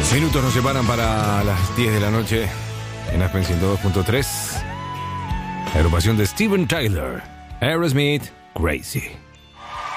Minutos nos separan para las 10 de la noche en Aspen 102.3. La agrupación de Steven Tyler, Aerosmith, Crazy.